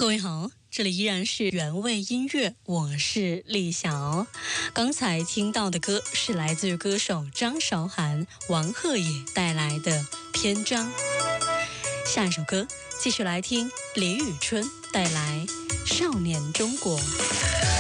各位好，这里依然是原味音乐，我是丽晓。刚才听到的歌是来自于歌手张韶涵、王鹤野带来的《篇章》。下一首歌继续来听李宇春带来《少年中国》。